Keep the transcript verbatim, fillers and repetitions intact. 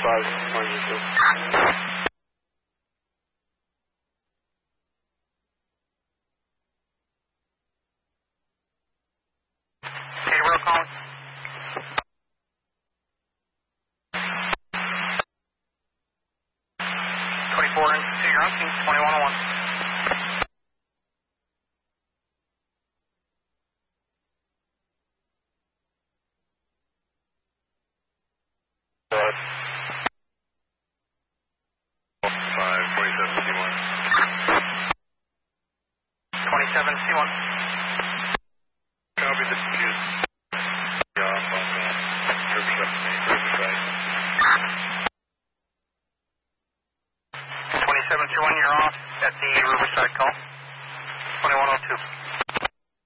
five one two. Gabriel calling. twenty-four into your own team, twenty-one oh one. five twenty-seven C one. twenty-seven C one. Copy, this is